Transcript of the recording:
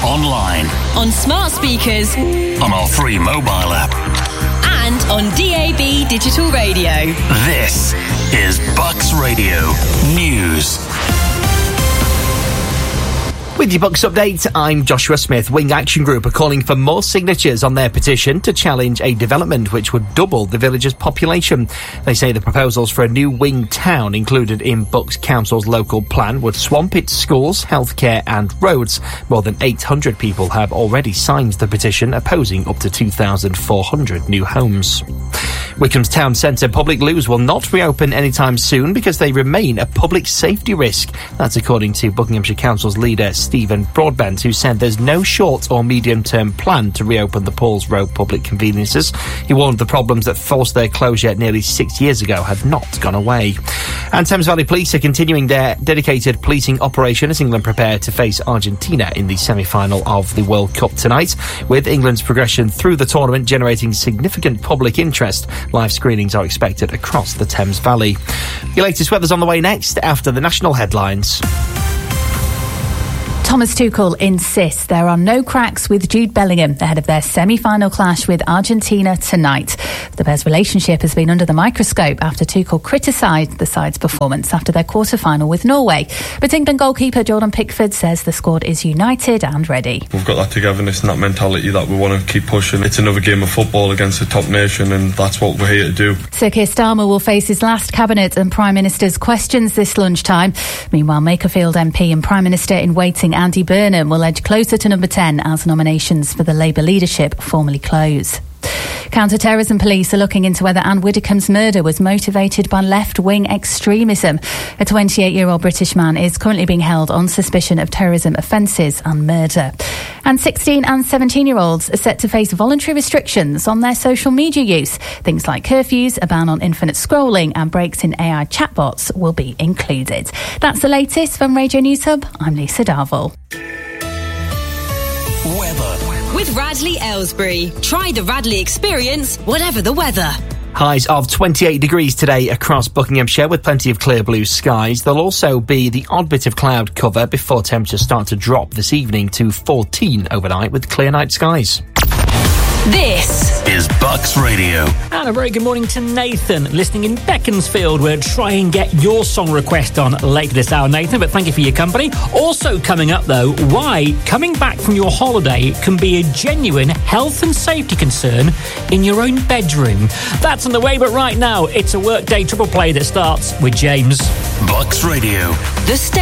online, on smart speakers, on our free mobile app, and on DAB digital radio. This is Bucks Radio News. With your Bucks update, I'm Joshua Smith. Wing Action Group are calling for more signatures on their petition to challenge a development which would double the village's population. They say the proposals for a new Wing town included in Bucks Council's local plan would swamp its schools, healthcare and roads. More than 800 people have already signed the petition, opposing up to 2,400 new homes. Wycombe's town centre public loos will not reopen anytime soon because they remain a public safety risk. That's according to Buckinghamshire Council's leader, Stephen Broadbent, who said there's no short or medium-term plan to reopen the Paul's Road public conveniences. He warned the problems that forced their closure nearly 6 years ago had not gone away. And Thames Valley Police are continuing their dedicated policing operation as England prepare to face Argentina in the semi-final of the World Cup tonight. With England's progression through the tournament generating significant public interest, live screenings are expected across the Thames Valley. Your latest weather's on the way next after the national headlines. Thomas Tuchel insists there are no cracks with Jude Bellingham ahead of their semi-final clash with Argentina tonight. The pair's relationship has been under the microscope after Tuchel criticised the side's performance after their quarter-final with Norway. But England goalkeeper Jordan Pickford says the squad is united and ready. We've got that togetherness and that mentality that we want to keep pushing. It's another game of football against a top nation, and that's what we're here to do. Sir Keir Starmer will face his last Cabinet and Prime Minister's questions this lunchtime. Meanwhile, Makerfield MP and Prime Minister in waiting Andy Burnham will edge closer to number 10 as nominations for the Labour leadership formally close. Counter-terrorism police are looking into whether Anne Widdecombe's murder was motivated by left-wing extremism. A 28-year-old British man is currently being held on suspicion of terrorism offences and murder. And 16 and 17-year-olds are set to face voluntary restrictions on their social media use. Things like curfews, a ban on infinite scrolling and breaks in AI chatbots will be included. That's the latest from Radio News Hub. I'm Lisa Darville. Weather. With Radley Aylesbury. Try the Radley experience, whatever the weather. Highs of 28 degrees today across Buckinghamshire with plenty of clear blue skies. There'll also be the odd bit of cloud cover before temperatures start to drop this evening to 14 overnight with clear night skies. This is Bucks Radio. And a very good morning to Nathan, listening in Beaconsfield. We'll try and get your song request on later this hour, Nathan, but thank you for your company. Also coming up, though, why coming back from your holiday can be a genuine health and safety concern in your own bedroom. That's on the way, but right now, it's a workday triple play that starts with James. Bucks Radio. the